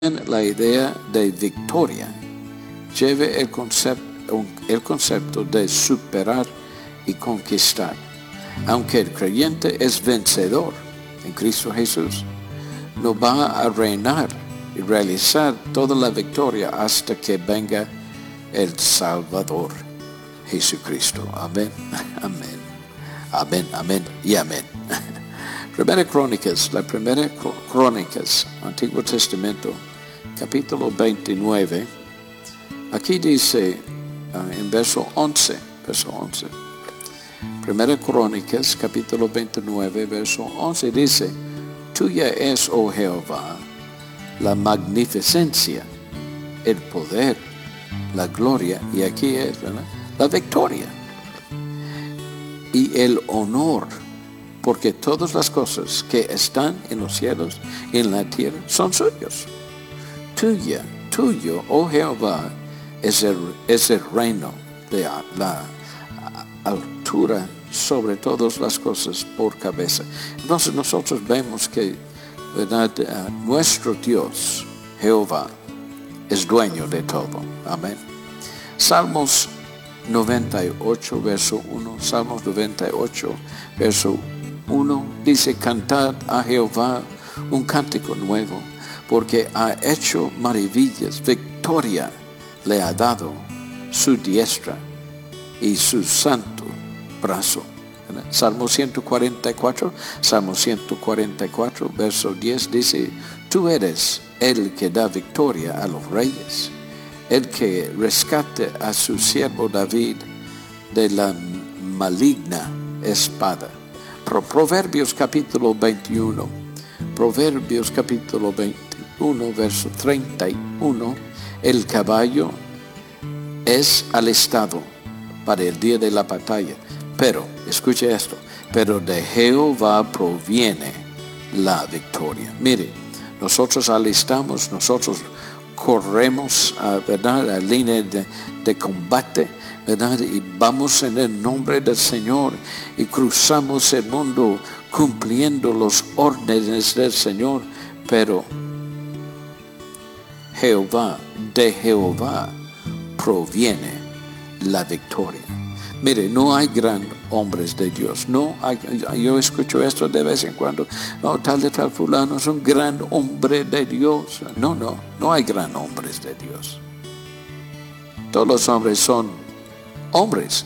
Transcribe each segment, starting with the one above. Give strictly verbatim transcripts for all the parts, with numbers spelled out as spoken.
la idea de victoria lleve el concepto, el concepto de superar y conquistar. Aunque el creyente es vencedor en Cristo Jesús, no va a reinar y realizar toda la victoria hasta que venga el Salvador, Jesucristo. Amén, amén, amén, amén y amén. Primera Crónicas, la primera Crónicas, Antiguo Testamento, capítulo veintinueve. Aquí dice uh, en verso once, verso once. Primera Crónicas, capítulo veintinueve, verso once, dice: Tuya es, oh Jehová, la magnificencia, el poder, la gloria, y aquí es, ¿verdad?, la victoria y el honor, porque todas las cosas que están en los cielos y en la tierra son suyos. Tuya, tuyo, oh Jehová, es el, es el reino de la altura sobre todas las cosas por cabeza. Entonces nosotros vemos que, ¿verdad?, uh, nuestro Dios, Jehová, es dueño de todo. Amén. Salmos noventa y ocho, verso uno. Salmos noventa y ocho, verso uno. Dice: Cantad a Jehová un cántico nuevo, porque ha hecho maravillas. Victoria le ha dado su diestra y su santo brazo. Salmo ciento cuarenta y cuatro, Salmo ciento cuarenta y cuatro, verso diez dice: Tú eres el que da victoria a los reyes, el que rescate a su siervo David de la maligna espada. Pro, Proverbios capítulo veintiuno, Proverbios capítulo veintiuno, verso treinta y uno. El caballo es alistado para el día de la batalla, pero, escuche esto, pero de Jehová proviene la victoria. Mire, nosotros alistamos, nosotros corremos, uh, ¿verdad?, a la línea de, de combate, ¿verdad?, y vamos en el nombre del Señor y cruzamos el mundo cumpliendo los órdenes del Señor, pero Jehová, de Jehová proviene la victoria. Mire, no hay grandes hombres de Dios. No hay, yo escucho esto de vez en cuando. No, tal de tal fulano es un gran hombre de Dios. No, no, no hay gran hombres de Dios. Todos los hombres son hombres.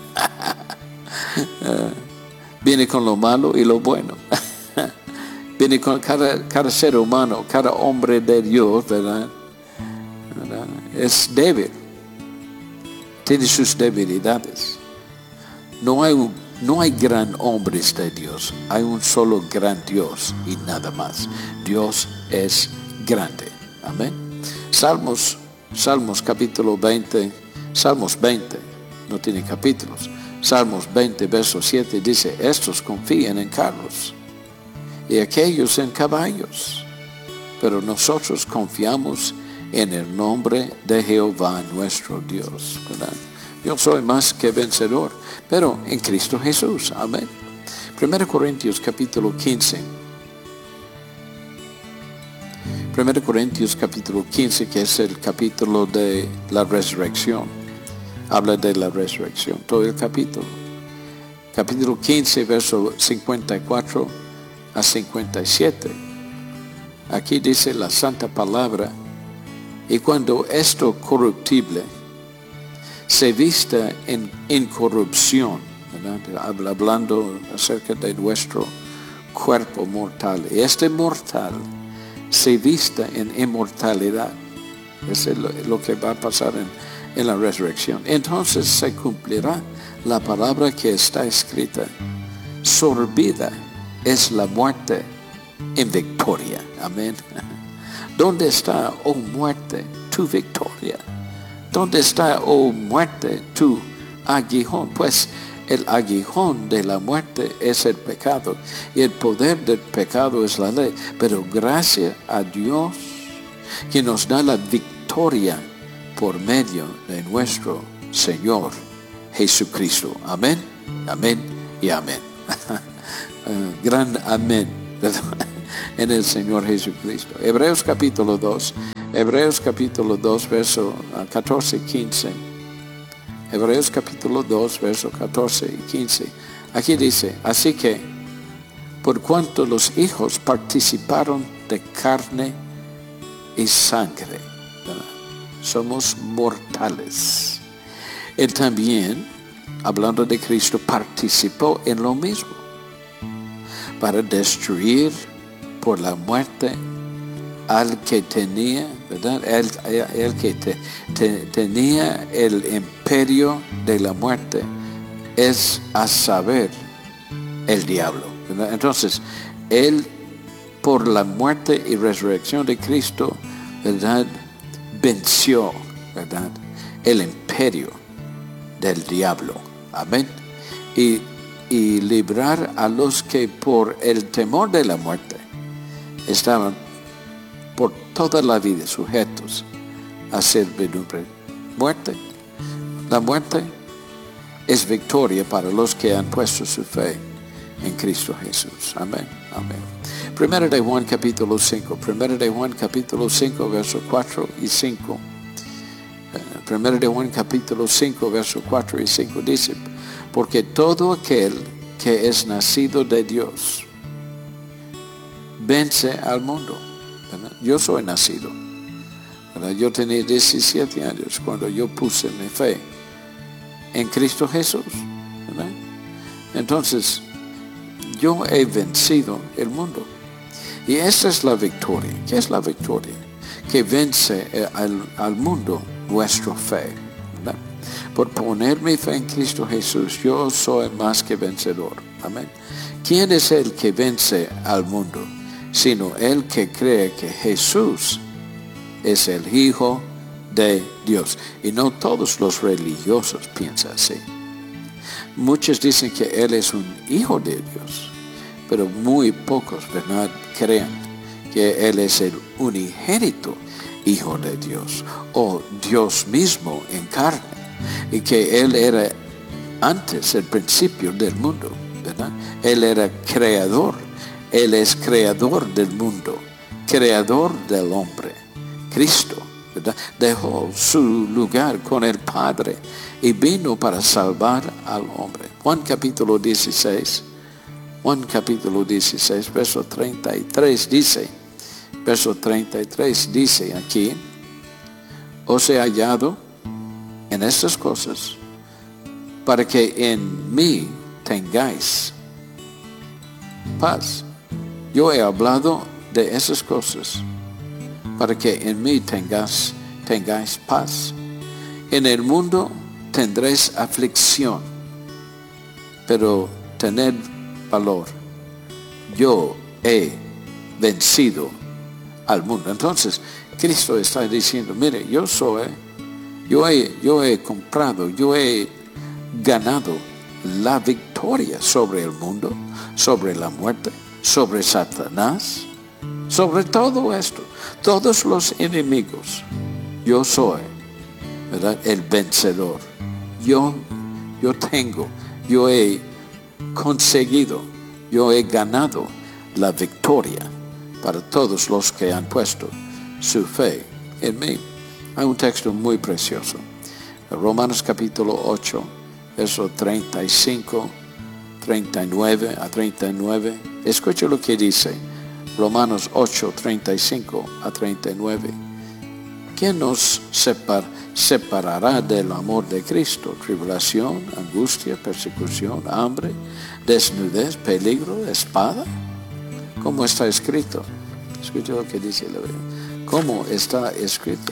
uh, viene con lo malo y lo bueno. Viene con cada, cada ser humano, cada hombre de Dios, ¿verdad? ¿verdad? Es débil. Tiene sus debilidades. No hay, un, no hay gran hombres de Dios. Hay un solo gran Dios y nada más. Dios es grande. Amén. Salmos, Salmos capítulo veinte, Salmos veinte, no tiene capítulos. Salmos veinte, verso siete dice: Estos confían en carros y aquellos en caballos, pero nosotros confiamos en el nombre de Jehová nuestro Dios, ¿verdad? Yo soy más que vencedor, pero en Cristo Jesús. Amén. Primera Corintios capítulo quince. Primera Corintios capítulo quince, que es el capítulo de la resurrección. Habla de la resurrección, todo el capítulo. Capítulo quince, verso cincuenta y cuatro a cincuenta y siete. Aquí dice la santa palabra: Y cuando esto corruptible se vista en incorrupción, ¿verdad?, hablando acerca de nuestro cuerpo mortal, y este mortal se vista en inmortalidad. Eso es lo, lo que va a pasar en, en la resurrección. Entonces se cumplirá la palabra que está escrita: Sorbida es la muerte en victoria. Amén. ¿Dónde está, oh muerte, tu victoria? ¿Dónde está, oh muerte, tu aguijón? Pues el aguijón de la muerte es el pecado, y el poder del pecado es la ley. Pero gracias a Dios que nos da la victoria por medio de nuestro Señor Jesucristo. Amén, amén y amén. uh, gran amén. en el Señor Jesucristo. Hebreos capítulo dos, Hebreos capítulo dos, verso catorce y quince. Hebreos capítulo dos, verso catorce y quince. Aquí dice, así que, por cuanto los hijos participaron de carne y sangre, ¿verdad? Somos mortales. Él también, hablando de Cristo, participó en lo mismo, para destruir por la muerte al que tenía, ¿verdad? El, el, el que te, te, tenía el imperio de la muerte, es a saber, el diablo, ¿verdad? Entonces, él, por la muerte y resurrección de Cristo, ¿verdad?, venció, ¿verdad?, el imperio del diablo. Amén. Y, y librar a los que por el temor de la muerte estaban por toda la vida sujetos a servidumbre. Muerte. La muerte es victoria para los que han puesto su fe en Cristo Jesús. Amén. Amén. Primera de Juan capítulo cinco. Primera de Juan capítulo cinco, versos cuatro y cinco. Primera de Juan capítulo cinco, versos cuatro y cinco dice, porque todo aquel que es nacido de Dios vence al mundo. ¿Verdad? Yo soy nacido. ¿Verdad? Yo tenía diecisiete años cuando yo puse mi fe en Cristo Jesús. ¿Verdad? Entonces, yo he vencido el mundo. Y esa es la victoria. ¿Qué es la victoria? Que vence al, al mundo nuestra fe. ¿Verdad? Por poner mi fe en Cristo Jesús, yo soy más que vencedor. Amén. ¿Quién es el que vence al mundo? Sino el que cree que Jesús es el Hijo de Dios. Y no todos los religiosos piensan así. Muchos dicen que Él es un Hijo de Dios, pero muy pocos, ¿verdad?, creen que Él es el unigénito Hijo de Dios, o Dios mismo en carne, y que Él era antes el principio del mundo, ¿verdad? Él era creador. Él es creador del mundo, creador del hombre. Cristo, ¿verdad?, dejó su lugar con el Padre y vino para salvar al hombre. Juan capítulo dieciséis, Juan capítulo dieciséis, verso treinta y tres dice, verso treinta y tres dice aquí, os he hallado en estas cosas para que en mí tengáis paz. Yo he hablado de esas cosas para que en mí tengáis, tengáis paz. En el mundo tendréis aflicción, pero tened valor. Yo he vencido al mundo. Entonces, Cristo está diciendo, mire, yo soy, yo he, yo he comprado, yo he ganado la victoria sobre el mundo, sobre la muerte, sobre Satanás, sobre todo esto, todos los enemigos. Yo soy, ¿verdad?, el vencedor. Yo, yo tengo, yo he conseguido, yo he ganado la victoria para todos los que han puesto su fe en mí. Hay un texto muy precioso, Romanos capítulo ocho, verso treinta y cinco, treinta y nueve a treinta y nueve. Escucha lo que dice Romanos ocho, treinta y cinco a treinta y nueve. ¿Quién nos separ, separará del amor de Cristo? Tribulación, angustia, persecución, hambre, desnudez, peligro, espada. ¿Cómo está escrito? Escucha lo que dice la Biblia. ¿Cómo está escrito?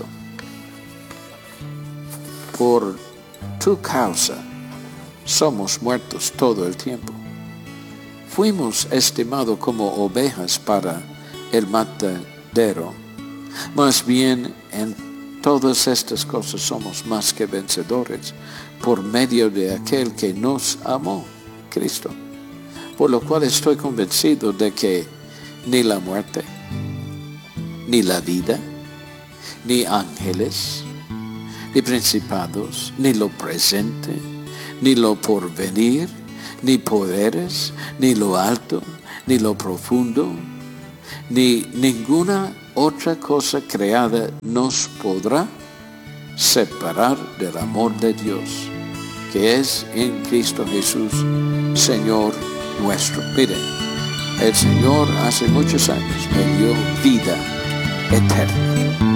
Por tu causa somos muertos todo el tiempo. Fuimos estimados como ovejas para el matadero. Más bien en todas estas cosas somos más que vencedores por medio de aquel que nos amó, Cristo. Por lo cual estoy convencido de que ni la muerte, ni la vida, ni ángeles, ni principados, ni lo presente, ni lo porvenir, ni poderes, ni lo alto, ni lo profundo, ni ninguna otra cosa creada nos podrá separar del amor de Dios, que es en Cristo Jesús, Señor nuestro. Miren, el Señor hace muchos años me dio vida eterna.